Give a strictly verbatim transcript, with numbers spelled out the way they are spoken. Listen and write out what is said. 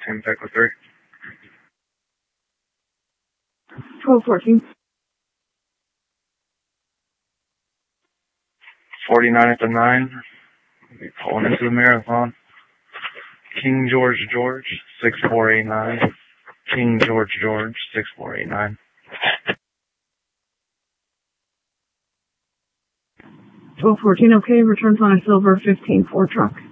Team Echo three. twelve fourteen. forty-nine at the nine. Be pulling into the marathon. King George George, six four eight nine. King George George, six four eight nine. twelve fourteen, okay. Returns on a silver fifteen four truck.